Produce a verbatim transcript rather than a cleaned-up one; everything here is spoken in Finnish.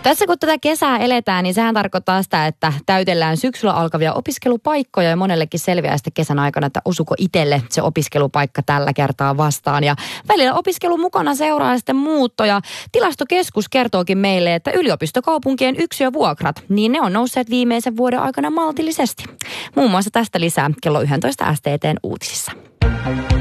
Tässä kun tätä kesää eletään, niin sehän tarkoittaa sitä, että täytellään syksyllä alkavia opiskelupaikkoja ja monellekin selviää sitten kesän aikana, että osuko itselle se opiskelupaikka tällä kertaa vastaan. Ja välillä opiskelun mukana seuraa sitten muutto ja Tilastokeskus kertookin meille, että yliopistokaupunkien yksiövuokrat, niin ne on nousseet viimeisen vuoden aikana maltillisesti. Muun muassa tästä lisää kello yksitoista S T T:n uutisissa.